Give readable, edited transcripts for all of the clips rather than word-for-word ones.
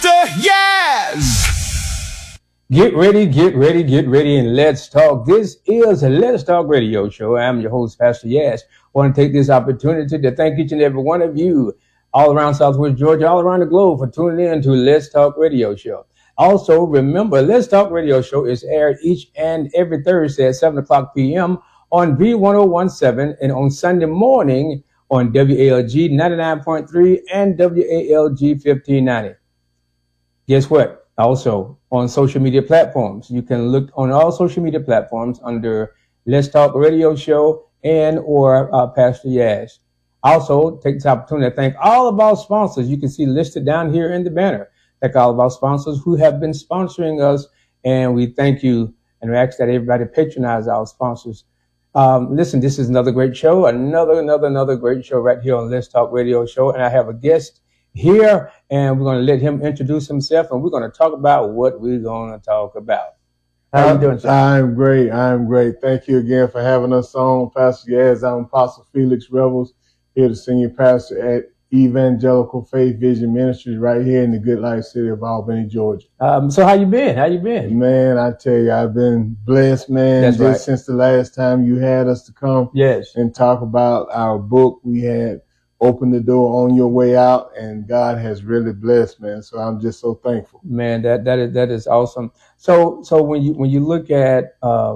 Yes! Get ready, and let's talk. This is a Let's Talk Radio Show. I'm your host, Pastor Yaz. I want to take this opportunity to thank each and every one of you all around Southwest Georgia, all around the globe for tuning in to Let's Talk Radio Show. Also, remember, Let's Talk Radio Show is aired each and every Thursday at 7 o'clock p.m. on V1017 and on Sunday morning on WALG 99.3 and WALG 1590. Guess what? Also, on social media platforms. You can look on all social media platforms under Let's Talk Radio Show and or Pastor Yaz. Also, take this opportunity to thank all of our sponsors. You can see listed down here in the banner. Thank all of our sponsors who have been sponsoring us, and we thank you and we ask that everybody patronize our sponsors. Listen, this is another great show, another great show right here on Let's Talk Radio Show, and I have a guest here, and we're going to let him introduce himself, and we're going to talk about what we're going to talk about. How you doing, sir? I'm great. Thank you again for having us on, Pastor Yaz. I'm Apostle Felix Revels, here the senior pastor at Evangelical Faith Vision Ministries right here in the Good Life City of Albany, Georgia. So how you been? Man, I tell you, I've been blessed, man. That's right. Since the last time you had us to come and talk about our book. We had opened the door On Your Way Out, and God has really blessed, man. So I'm just so thankful. Man, that is awesome. So when you look at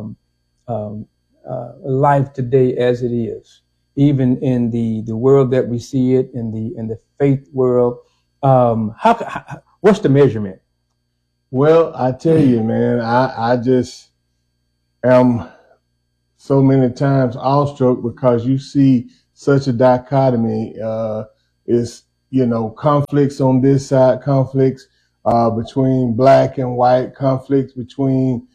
life today as it is, even in the world that we see it in the faith world, what's the measurement? Well, I tell you, man, I just am so many times awestruck because you see such a dichotomy. Is, conflicts on this side, conflicts between black and white, conflicts between,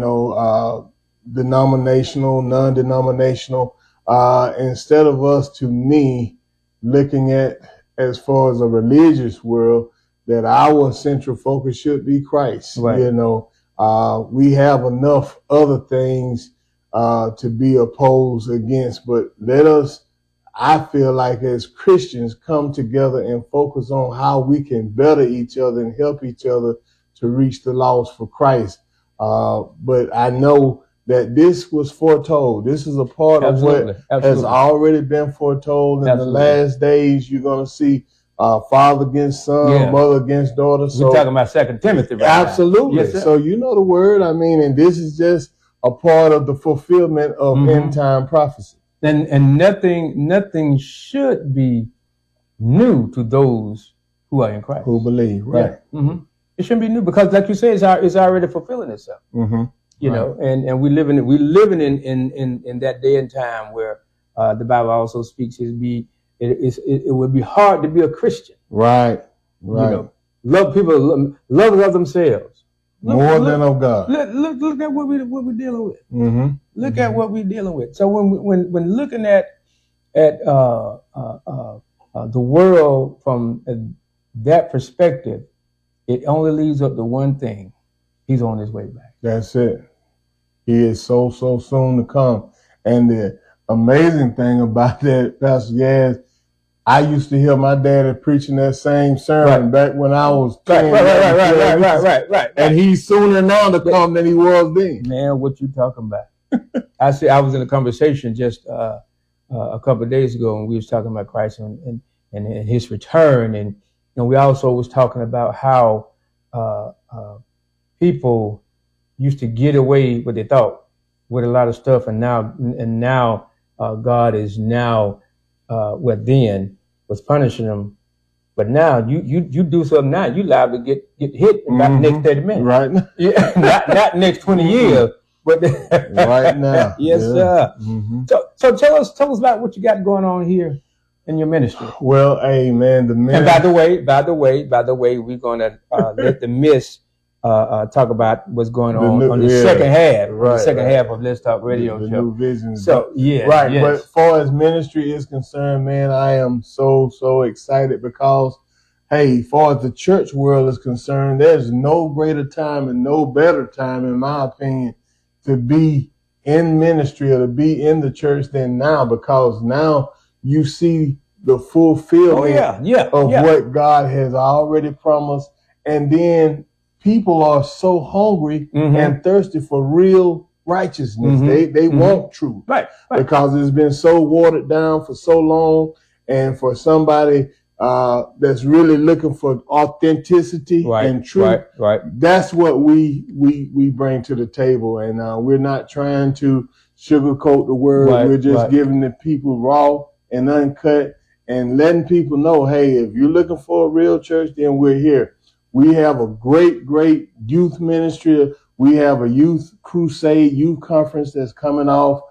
denominational, non-denominational. Instead of us, to me, looking at as far as a religious world, that our central focus should be Christ. Right. We have enough other things to be opposed against, but let us, I feel like as Christians, come together and focus on how we can better each other and help each other to reach the lost for Christ. But I know that this was foretold. This is a part of what has already been foretold. In the last days, you're going to see father against son, mother against daughter. So we're talking about 2 Timothy right absolutely. Now. Yes, so you know the word. And this is just a part of the fulfillment of end time prophecy. And nothing should be new to those who are in Christ, who believe. Right. Yeah. Mm-hmm. It shouldn't be new because, like you say, it's already fulfilling itself. Mm-hmm. And we living in that day and time where the Bible also speaks. It would be hard to be a Christian. Right. Love people, love themselves. More than of God. Look at what we're dealing with. Mm-hmm. Look at what we're dealing with. So when looking at the world from that perspective, it only leaves up to one thing: He's on his way back. That's it. He is so soon to come. And the amazing thing about that, Pastor Yaz, I used to hear my daddy preaching that same sermon back when I was 10. Right. And he's sooner now to come than he was then. Man, what you talking about? I was in a conversation just a couple of days ago, and we was talking about Christ and his return, and we also was talking about how people used to get away what they thought with a lot of stuff, and now God is now then was punishing them, but now you do something now, you liable to get hit in about the next 30 minutes. Right. Yeah, not next 20 years, but right now. Yes, sir. Mm-hmm. So tell us about what you got going on here in your ministry. Well, hey man, the ministry. And by the way, we're gonna let the miss talk about what's going on the second half, half of Let's Talk Radio Show. New visions. So But as far as ministry is concerned, man, I am so excited because, hey, far as the church world is concerned, there's no greater time and no better time, in my opinion, to be in ministry or to be in the church than now, because now you see the fulfillment of what God has already promised. And then people are so hungry and thirsty for real righteousness. They want truth. Right. Because it's been so watered down for so long. And for somebody that's really looking for authenticity and truth, that's what we bring to the table. And we're not trying to sugarcoat the word. We're just giving the people raw and uncut and letting people know, hey, if you're looking for a real church, then we're here. We have a great youth ministry. We have a youth crusade, youth conference that's coming off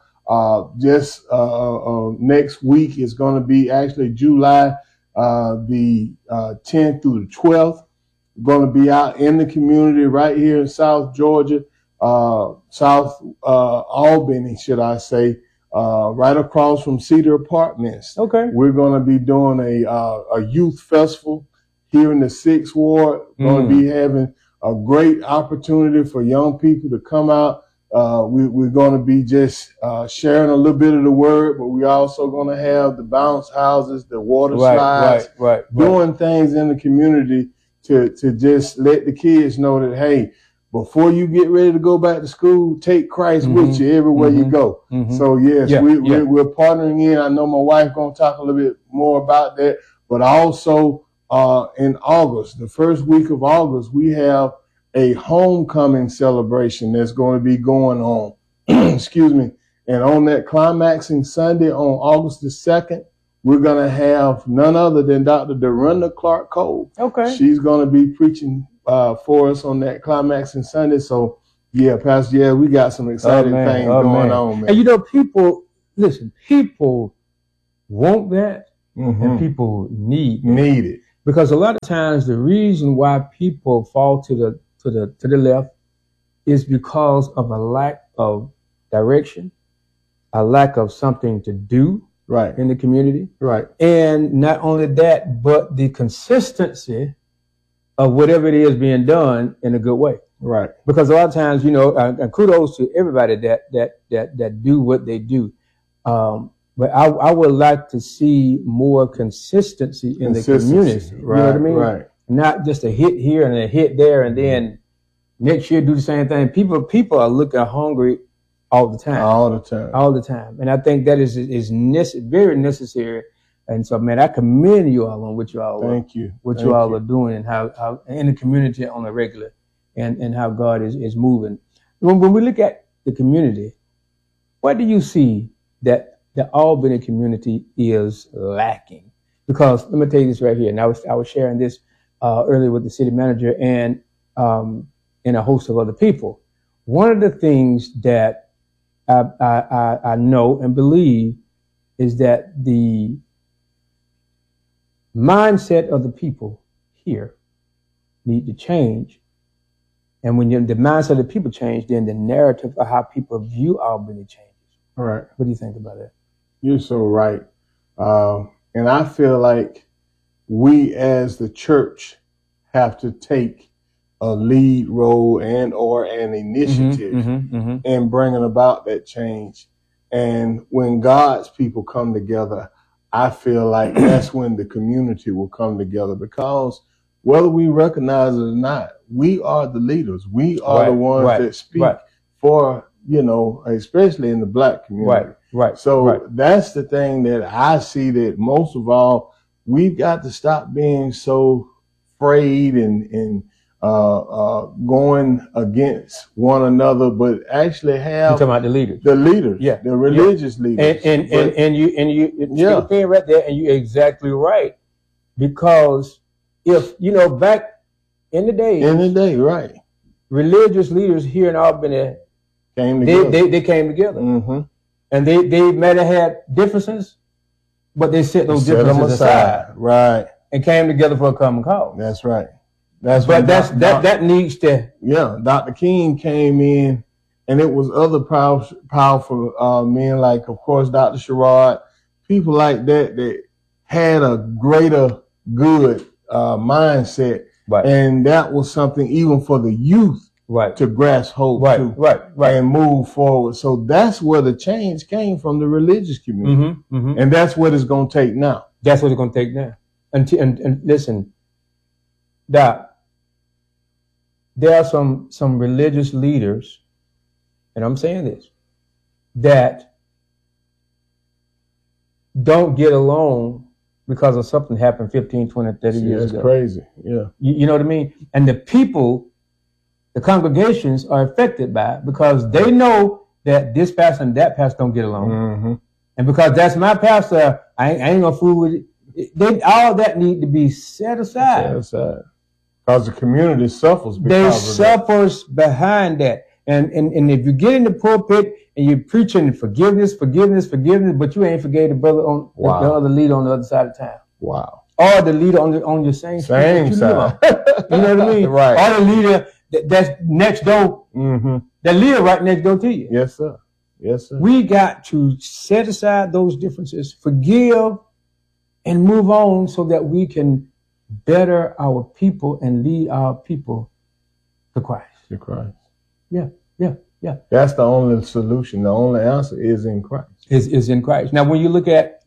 next week. Is going to be actually July the 10th through the 12th. We're going to be out in the community right here in South Georgia, South Albany, should I say, right across from Cedar Apartments. Okay. We're going to be doing a youth festival here in the 6th Ward. Going to be having a great opportunity for young people to come out. We're going to be just sharing a little bit of the word, but we're also going to have the bounce houses, the water slides, doing things in the community to just let the kids know that, hey, before you get ready to go back to school, take Christ with you everywhere you go. So yes, we're partnering in. I know my wife going to talk a little bit more about that, but also in August, the first week of August, we have a homecoming celebration that's going to be going on. Excuse me. And on that climaxing Sunday on August the 2nd, we're going to have none other than Dr. Dorinda Clark Cole. Okay. She's going to be preaching for us on that climaxing Sunday. So, yeah, Pastor, we got some exciting things going on, man. And you know, people want that and people need it. Because a lot of times the reason why people fall to the left is because of a lack of direction, a lack of something to do in the community. Right. And not only that, but the consistency of whatever it is being done in a good way. Right. Because a lot of times, you know, and kudos to everybody that do what they do. But I would like to see more consistency in the community. You know what I mean? Right. Not just a hit here and a hit there, and then next year do the same thing. People are looking hungry all the time. And I think that is very necessary. And so, man, I commend you all on what you all are doing and how in the community on a regular, and how God is moving. When we look at the community, what do you see that the Albany community is lacking? Because let me tell you this right here. And I was sharing this earlier with the city manager and a host of other people. One of the things that I know and believe is that the mindset of the people here need to change. And when the mindset of the people change, then the narrative of how people view Albany changes. All right. What do you think about that? You're so right. And I feel like we as the church have to take a lead role and or an initiative in bringing about that change. And when God's people come together, I feel like that's when the community will come together, because whether we recognize it or not, we are the leaders. We are the ones that speak for, you know, especially in the Black community. So that's the thing that I see, that most of all, we've got to stop being so afraid and going against one another, but actually have. You're talking about the leaders. The leaders, the religious leaders. And you thing right there, and you're exactly right. Because if, you know, back in the day, religious leaders here in Albany came together. They came together. And they might have had differences, but they set those differences aside. Right. And came together for a common cause. That's right. That needs to. Yeah. Dr. King came in, and it was other powerful men, like, of course, Dr. Sherrod, people like that had a greater good mindset. And that was something even for the youth to grasp hold to and move forward. So that's where the change came from, the religious community. And that's what it's going to take now. That's what it's going to take now. And listen, Doc, there are some religious leaders, and I'm saying this, that don't get along because of something happened 15, 20, 30 years ago. That's crazy. Yeah. You know what I mean? And the people, the congregations are affected by it because they know that this pastor and that pastor don't get along. Mm-hmm. And because that's my pastor, I ain't gonna fool with it. All that need to be set aside. Set aside. Because the community suffers because they of suffers that. behind that. And if you get in the pulpit and you're preaching forgiveness, but you ain't forgave the brother on the other leader on the other side of town. Wow. Or the leader on your same side. You know what I mean? Right. Or the leader that's next door. Mm-hmm. That live right next door to you. Yes, sir. Yes, sir. We got to set aside those differences, forgive, and move on so that we can better our people and lead our people to Christ. To Christ. Yeah. That's the only solution. The only answer is in Christ. Is in Christ. Now, when you look at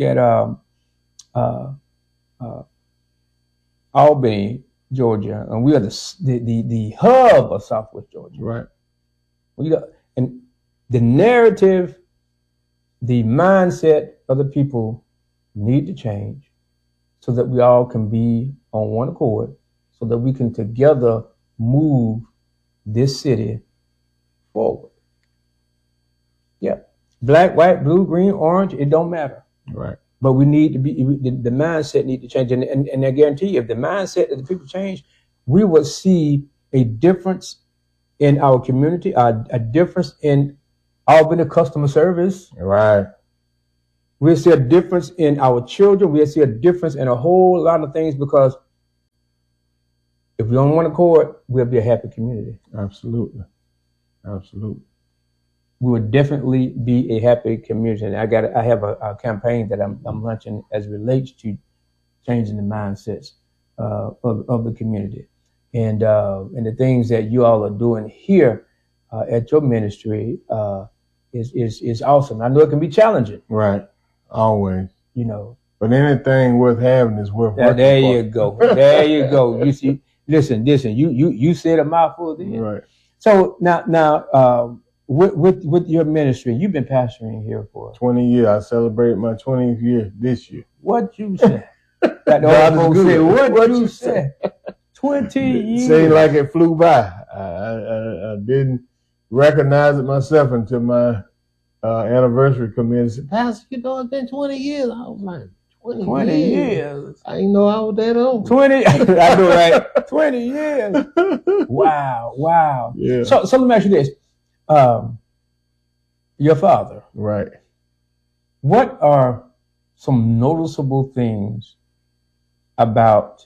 Albany, Georgia, and we are the hub of Southwest Georgia. Right. And the narrative, the mindset of the people need to change so that we all can be on one accord, so that we can together move this city forward. Yeah. Black, white, blue, green, orange, it don't matter. Right. But we need to be, the mindset need to change. And I guarantee you, if the mindset of the people change, we will see a difference in our community, a difference in Albany customer service. Right. We'll see a difference in our children. We'll see a difference in a whole lot of things, because if we don't want to accord, we'll be a happy community. Absolutely. Absolutely. We would definitely be a happy community. And I have a campaign that I'm launching as it relates to changing the mindsets of the community. And the things that you all are doing here at your ministry is awesome. I know it can be challenging. Right. Always. You know. But anything worth having is worth working there for. You go. There you go. You see, listen, you said a mouthful then. Right. So now with your ministry, you've been pastoring here for 20 years. I celebrated my 20th year this year. What you said? What you said? 20 years. Seemed like it flew by. I didn't recognize it myself until my anniversary committee said, "Pastor, you know it's been 20 years." I was like, 20 years. I didn't know I was that old. 20. I know, right? 20 years. Wow. Yeah. So let me ask you this. Your father. Right. What are some noticeable things about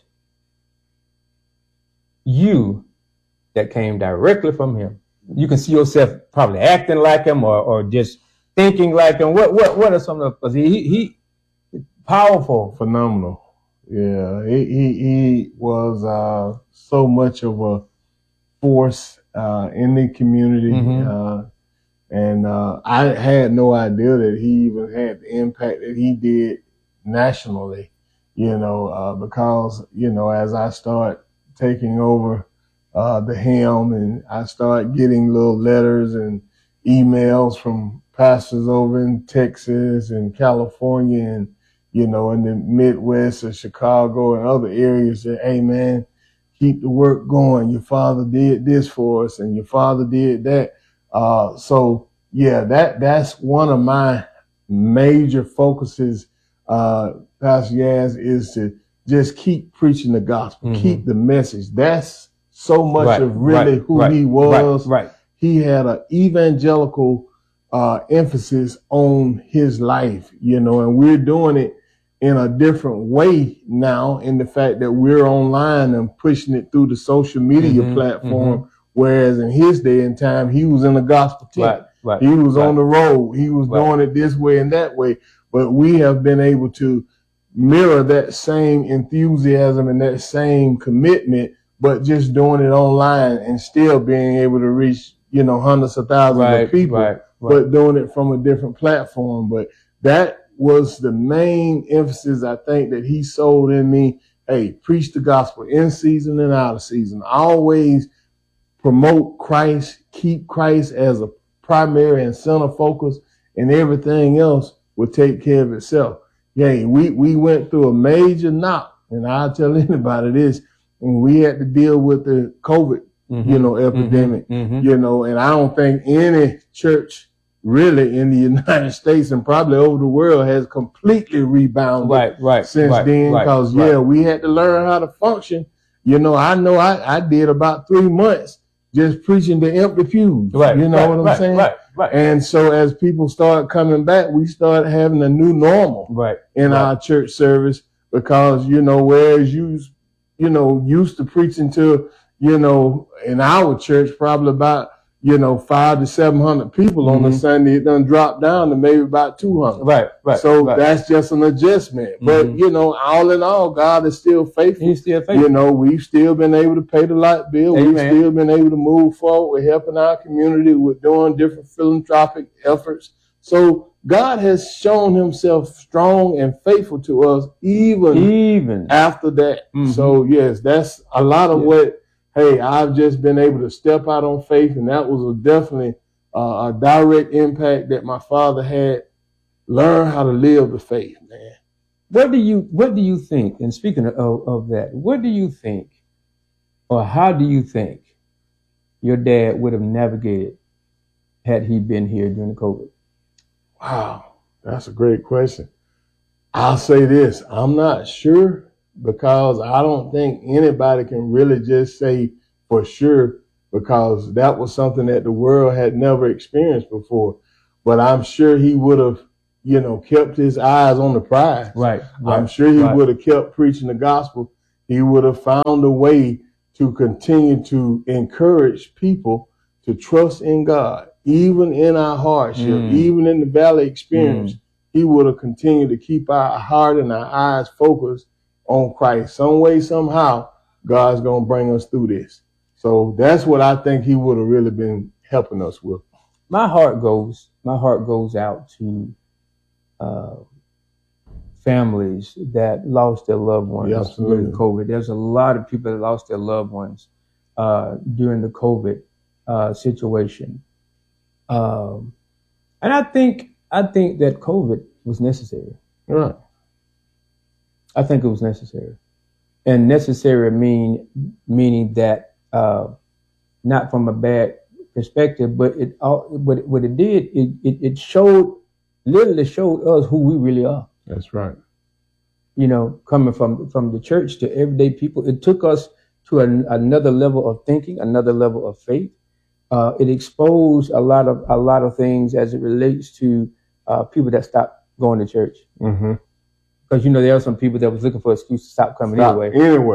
you that came directly from him? You can see yourself probably acting like him or just thinking like him. What are some of the, he powerful. Phenomenal. Yeah. He was so much of a force in the community. Mm-hmm. And I had no idea that he even had the impact that he did nationally, because, as I start taking over the helm, and I start getting little letters and emails from pastors over in Texas and California and, in the Midwest of Chicago and other areas that, hey, man, keep the work going. Your father did this for us and your father did that. So yeah, that's one of my major focuses, Pastor Yaz, is to just keep preaching the gospel, mm-hmm. keep the message. That's so much of really who he was. Right. He had an evangelical emphasis on his life, and we're doing it in a different way now, in the fact that we're online and pushing it through the social media mm-hmm, platform. Mm-hmm. Whereas in his day and time, he was in the gospel tent. Right. He was on the road. He was doing it this way and that way. But we have been able to mirror that same enthusiasm and that same commitment, but just doing it online and still being able to reach, hundreds of thousands of people, but doing it from a different platform. But that was the main emphasis, I think, that he sold in me. Hey, preach the gospel in season and out of season. Always promote Christ, keep Christ as a primary and center focus, and everything else will take care of itself. Yeah, we went through a major knock, and I'll tell anybody this, when we had to deal with the COVID, epidemic, and I don't think any church really in the United States and probably over the world has completely rebounded since then, because we had to learn how to function. I know I did about 3 months just preaching to empty pews. What I'm saying? Right. And so as people start coming back, we started having a new normal in our church service, because, whereas used to preaching to, in our church, probably about, 500 to 700 people on a Sunday, it done dropped down to maybe about 200. So that's just an adjustment. But, all in all, God is still faithful. He's still faithful. We've still been able to pay the light bill. Amen. We've still been able to move forward. We're helping our community. We're doing different philanthropic efforts. So God has shown himself strong and faithful to us even after that. So, yes, that's a lot of what, I've just been able to step out on faith, and that was definitely a direct impact that my father had. Learn how to live the faith, man. What do you think, and speaking of that, what do you think, or how do you think your dad would have navigated had he been here during the COVID? Wow, that's a great question. I'll say this, I'm not sure, because I don't think anybody can really just say for sure, because that was something that the world had never experienced before. But I'm sure he would have, kept his eyes on the prize. I'm sure he would have kept preaching the gospel. He would have found a way to continue to encourage people to trust in God, even in our hardship, even in the valley experience. He would have continued to keep our heart and our eyes focused on Christ. Some way, somehow, God's going to bring us through this. So that's what I think he would have really been helping us with. My heart goes out to families that lost their loved ones during COVID. There's a lot of people that lost their loved ones during the COVID situation. And I think that COVID was necessary. Right. I think it was necessary, and necessary meaning that not from a bad perspective, but what it did, it literally showed us who we really are. That's right. Coming from the church to everyday people, it took us to another level of thinking, another level of faith. It exposed a lot of things as it relates to people that stopped going to church. Because, there are some people that was looking for an excuse to stop coming anyway.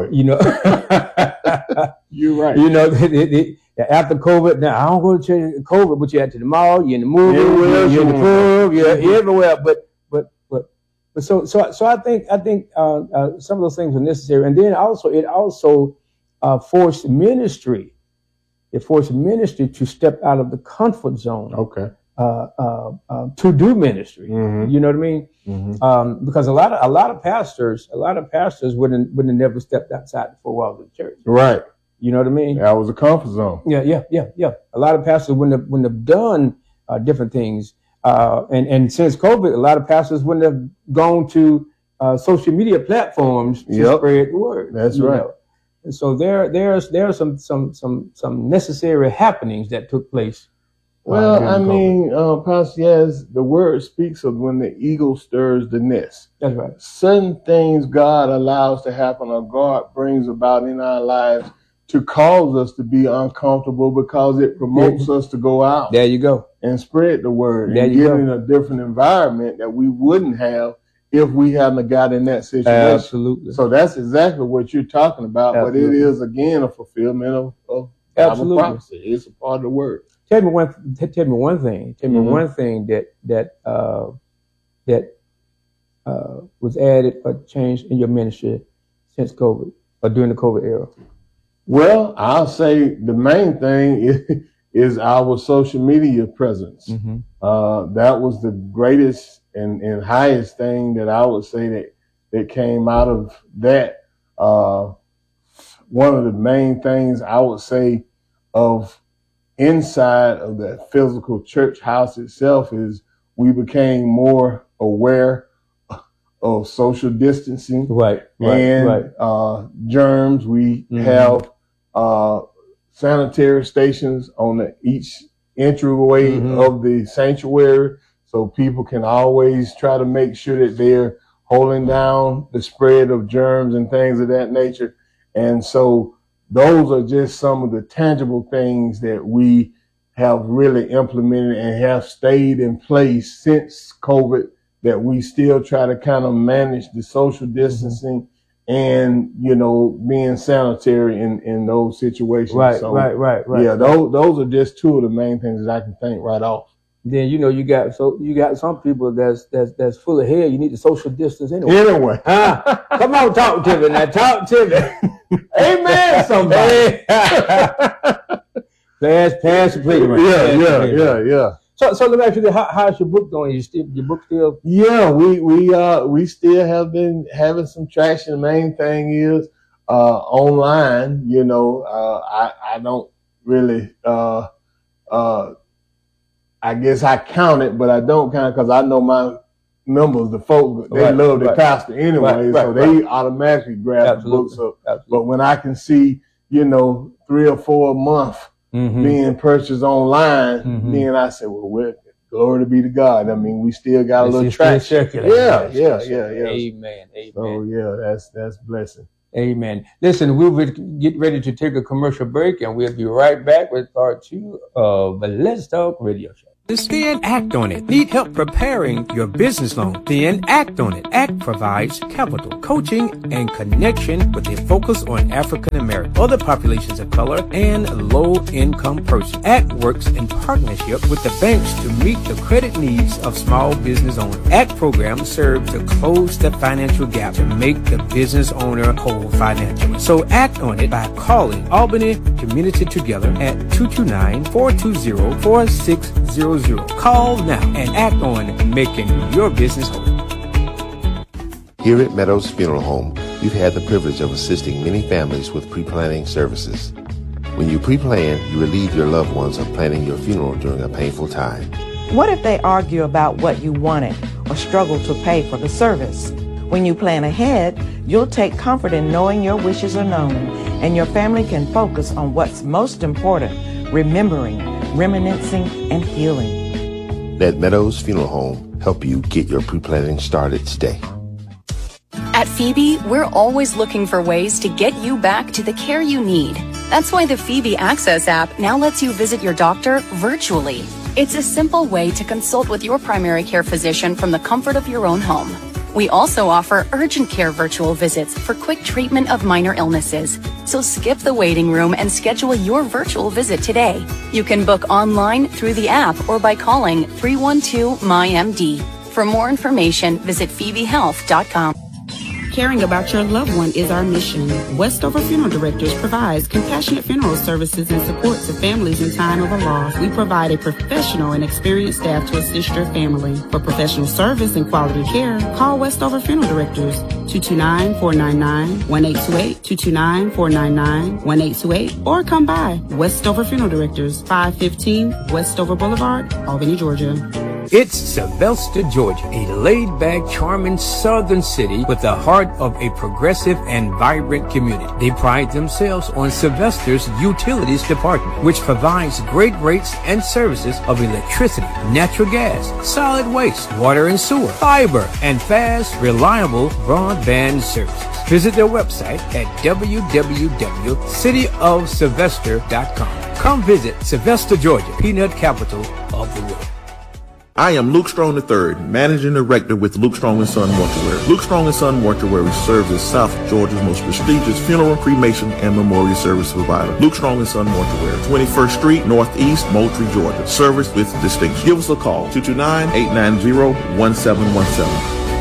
You're right. After COVID, now I don't go to church COVID, but you're at the mall, you're in the movie, you're in the club, you're everywhere. But so I think some of those things are necessary. And then it also forced ministry. It forced ministry to step out of the comfort zone. Okay. To do ministry. You know what I mean? Because a lot of pastors wouldn't have never stepped outside the 4 walls of the church. Right. You know what I mean? That was a comfort zone. Yeah. A lot of pastors wouldn't have done different things. And since COVID, a lot of pastors wouldn't have gone to social media platforms to spread the word. That's right. And so there are some necessary happenings that took place. Well, I mean, Pastor Yaz, the word speaks of when the eagle stirs the nest. That's right. Certain things God allows to happen, or God brings about in our lives to cause us to be uncomfortable, because it promotes us to go out. There you go. And spread the word and get in a different environment that we wouldn't have if we hadn't got in that situation. Absolutely. So that's exactly what you're talking about. Absolutely. But it is, again, a fulfillment of Bible prophecy. It's a part of the word. Tell me one thing. Tell me one thing that was added or changed in your ministry since COVID or during the COVID era. Well, I'll say the main thing is our social media presence. That was the greatest and highest thing that I would say that came out of that. One of the main things I would say of inside of that physical church house itself is we became more aware of social distancing, and germs. We have sanitary stations on each entryway of the sanctuary, so people can always try to make sure that they're holding down the spread of germs and things of that nature. And so those are just some of the tangible things that we have really implemented and have stayed in place since COVID, that we still try to kind of manage the social distancing and, you know, being sanitary in those situations. Right. Yeah, those are just two of the main things that I can think right off. Then, you know, you got some people that's full of hair. You need to social distance anyway. Come on, talk to me now. Talk to me. Amen, somebody. Pass the plate. Yeah. So let me ask you, how's your book going? Your book still? Yeah, we still have been having some traction. The main thing is online. You know, I don't really I guess I count it, but I don't count it because I know my members, the folks, they love the pastor anyway, so they automatically grab the books up. But when I can see, you know, 3 or 4 a month being purchased online, then I say, well, glory be to God. I mean, we still got a little traction. Yeah. Amen. So yeah, that's blessing. Amen. Listen, we will get ready to take a commercial break, and we'll be right back with part 2 of the Let's Talk Radio Show. Then act on it. Need help preparing your business loan? Then act on it. ACT provides capital, coaching, and connection with a focus on African American, other populations of color, and low-income persons. ACT works in partnership with the banks to meet the credit needs of small business owners. ACT programs serve to close the financial gap to make the business owner whole financially. So act on it by calling Albany Community Together at 229-420-4600. Call now and act on making your business whole. Here at Meadows Funeral Home, we've had the privilege of assisting many families with pre-planning services. When you pre-plan, you relieve your loved ones of planning your funeral during a painful time. What if they argue about what you wanted or struggle to pay for the service? When you plan ahead, you'll take comfort in knowing your wishes are known, and your family can focus on what's most important, remembering, reminiscing, and healing. Let Meadows Funeral Home help you get your pre-planning started today. At Phoebe, we're always looking for ways to get you back to the care you need. That's why the Phoebe Access app now lets you visit your doctor virtually. It's a simple way to consult with your primary care physician from the comfort of your own home. We also offer urgent care virtual visits for quick treatment of minor illnesses. So skip the waiting room and schedule your virtual visit today. You can book online through the app or by calling 312-MyMD. For more information, visit phoebehealth.com. Caring about your loved one is our mission. Westover Funeral Directors provides compassionate funeral services and support to families in time of a loss. We provide a professional and experienced staff to assist your family. For professional service and quality care, call Westover Funeral Directors 229-499-1828, 229-499-1828, or come by Westover Funeral Directors, 515 Westover Boulevard, Albany, Georgia. It's Sylvester, Georgia, a laid-back, charming southern city with the heart of a progressive and vibrant community. They pride themselves on Sylvester's Utilities Department, which provides great rates and services of electricity, natural gas, solid waste, water and sewer, fiber, and fast, reliable broadband services. Visit their website at www.cityofsylvester.com. Come visit Sylvester, Georgia, peanut capital of the world. I am Luke Strong III, Managing Director with Luke Strong & Son Mortuary. Luke Strong & Son Mortuary serves as South Georgia's most prestigious funeral, cremation, and memorial service provider. Luke Strong & Son Mortuary, 21st Street, Northeast, Moultrie, Georgia. Service with distinction. Give us a call, 229-890-1717.